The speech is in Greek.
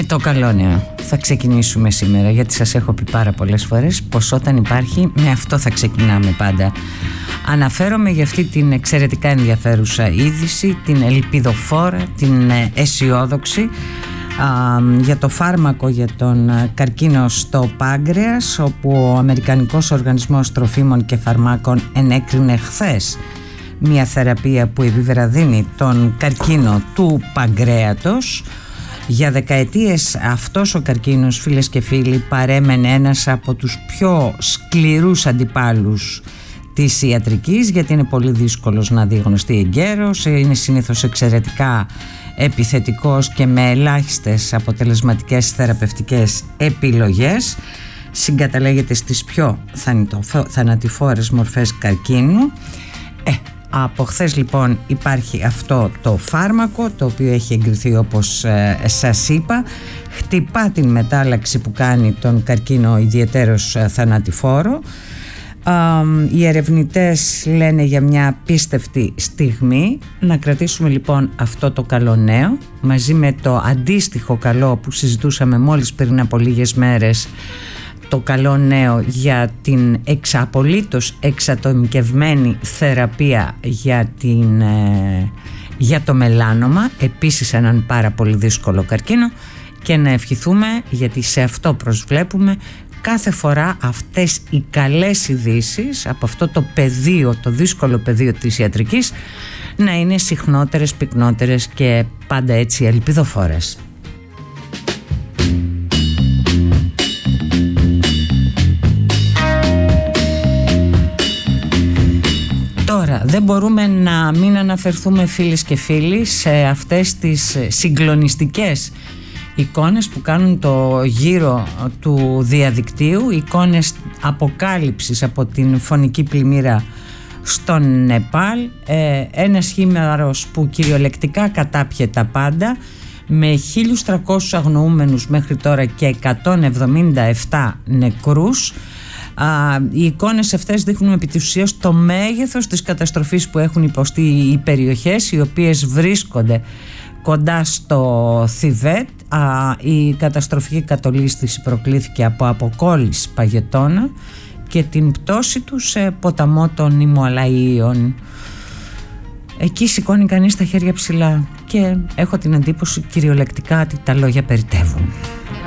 το καλό νέο θα ξεκινήσουμε σήμερα, γιατί σας έχω πει πάρα πολλές φορές πως όταν υπάρχει, με αυτό θα ξεκινάμε πάντα. Αναφέρομαι για αυτή την εξαιρετικά ενδιαφέρουσα είδηση, την ελπιδοφόρα, την αισιόδοξη, για το φάρμακο για τον καρκίνο στο πάγκρεας, όπου ο Αμερικανικός Οργανισμός Τροφίμων και Φαρμάκων ενέκρινε χθες μια θεραπεία που επιβραδύνει τον καρκίνο του παγκρέατος. Για δεκαετίες αυτός ο καρκίνος, φίλες και φίλοι, παρέμενε ένας από τους πιο σκληρούς αντιπάλους της ιατρικής, γιατί είναι πολύ δύσκολος να διαγνωστεί εγκαίρος, είναι συνήθως εξαιρετικά επιθετικός και με ελάχιστες αποτελεσματικές θεραπευτικές επιλογές. Συγκαταλέγεται στις πιο θανατηφόρες μορφές καρκίνου. Από χθες λοιπόν υπάρχει αυτό το φάρμακο, το οποίο έχει εγκριθεί, όπως σας είπα. Χτυπά την μετάλλαξη που κάνει τον καρκίνο ιδιαιτέρως θανατηφόρο. Οι ερευνητές λένε για μια απίστευτη στιγμή. Να κρατήσουμε λοιπόν αυτό το καλό νέο μαζί με το αντίστοιχο καλό που συζητούσαμε μόλις πριν από λίγες μέρες, το καλό νέο για την απολύτως εξατομικευμένη θεραπεία για το μελάνομα, επίσης έναν πάρα πολύ δύσκολο καρκίνο, και να ευχηθούμε, γιατί σε αυτό προσβλέπουμε κάθε φορά, αυτές οι καλές ειδήσεις από αυτό το πεδίο, το δύσκολο πεδίο της ιατρικής, να είναι συχνότερες, πυκνότερες και πάντα έτσι ελπιδοφόρες. Τώρα, δεν μπορούμε να μην αναφερθούμε, φίλες και φίλοι, σε αυτές τις συγκλονιστικές εικόνες που κάνουν το γύρο του διαδικτύου, εικόνες αποκάλυψης από την φωνική πλημμύρα στον Νεπάλ, ένας χήμαρος που κυριολεκτικά κατάπιε τα πάντα, με 1.300 αγνοούμενους μέχρι τώρα και 177 νεκρούς. Οι εικόνες αυτές δείχνουν επί της ουσίας το μέγεθος της καταστροφής που έχουν υποστεί οι περιοχές, οι οποίες βρίσκονται κοντά στο Θιβέτ. Η καταστροφική κατολίσθηση προκλήθηκε από αποκόλληση παγετώνα και την πτώση του σε ποταμό των Ιμαλαίων. Εκεί σηκώνει κανείς τα χέρια ψηλά και έχω την εντύπωση κυριολεκτικά ότι τα λόγια περιττεύουν.